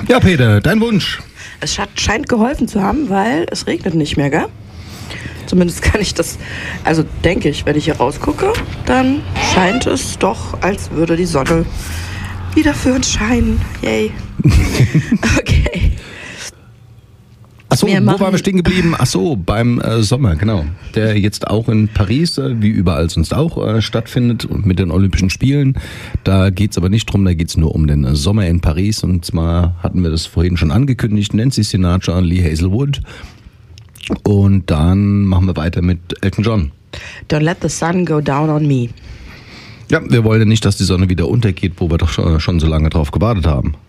Ja, Peter, dein Wunsch. Es scheint geholfen zu haben, weil es regnet nicht mehr, gell? Zumindest kann ich das, also denke ich, wenn ich hier rausgucke, dann scheint es doch, als würde die Sonne wieder für uns scheinen. Yay. Okay. Achso, wo waren wir stehen geblieben? Achso, beim Sommer, genau. Der jetzt auch in Paris, wie überall sonst auch, stattfindet mit den Olympischen Spielen. Da geht's aber nicht drum, da geht's nur um den Sommer in Paris. Und zwar hatten wir das vorhin schon angekündigt, Nancy Sinatra und Lee Hazelwood. Und dann machen wir weiter mit Elton John. Don't let the sun go down on me. Ja, wir wollen ja nicht, dass die Sonne wieder untergeht, wo wir doch schon so lange drauf gewartet haben.